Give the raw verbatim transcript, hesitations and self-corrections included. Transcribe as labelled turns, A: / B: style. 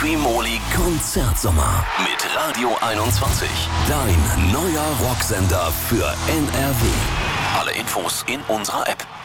A: Streamoli Konzertsommer mit Radio einundzwanzig. Dein neuer Rocksender für N R W. Alle Infos in unserer App.